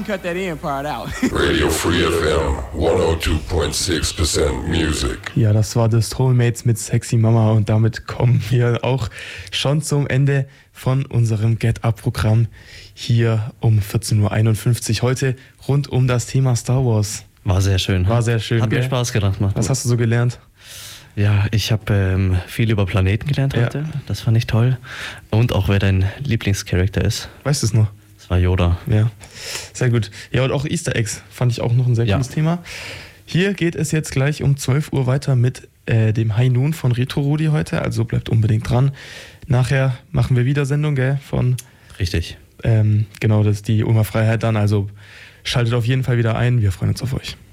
cut that end part out. Radio Free FM 102.6% Music. Ja, das war The Soulmates mit Sexy Mama und damit kommen wir auch schon zum Ende von unserem Get-Up-Programm hier um 14.51 Uhr heute rund um das Thema Star Wars. War sehr schön. War sehr schön. Hat mir Spaß gemacht. Was hast du so gelernt? Ja, ich habe viel über Planeten gelernt heute. Ja. Das fand ich toll. Und auch wer dein Lieblingscharakter ist. Weißt du es noch? Das war Yoda. Ja, sehr gut. Ja, und auch Easter Eggs fand ich auch noch ein sehr cooles Thema. Hier geht es jetzt gleich um 12 Uhr weiter mit dem High Noon von Retro Rudi heute. Also bleibt unbedingt dran. Nachher machen wir wieder Sendung, gell? Richtig. Genau, das ist die Ulmer Freiheit dann. Also schaltet auf jeden Fall wieder ein. Wir freuen uns auf euch.